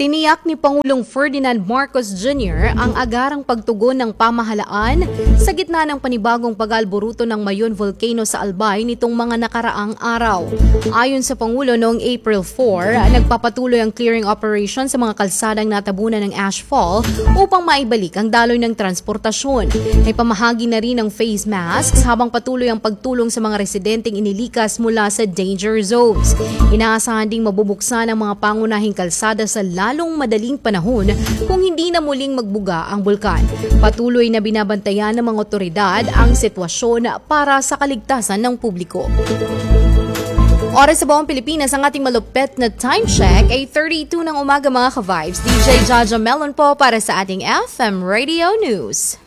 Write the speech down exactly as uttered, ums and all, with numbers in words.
Tiniyak ni Pangulong Ferdinand Marcos Junior ang agarang pagtugon ng pamahalaan sa gitna ng panibagong pag-alboruto ng Mayon Volcano sa Albay nitong mga nakaraang araw. Ayon sa Pangulo noong April four, nagpapatuloy ang clearing operation sa mga kalsadang natabunan ng ashfall upang maibalik ang daloy ng transportasyon. May pamahagi na rin ng face masks habang patuloy ang pagtulong sa mga residenteng inilikas mula sa danger zones. Inaasahan ding mabubuksan ang mga pangunahing kalsada sa lalong madaling panahon kung hindi na muling magbuga ang bulkan. Patuloy na binabantayan ng mga otoridad ang sitwasyon para sa kaligtasan ng publiko. Oras sa buong Pilipinas, ang ating malupet na time check ay thirty-two ng umaga mga ka-vibes. D J Jaja Melon po para sa ating F M Radio News.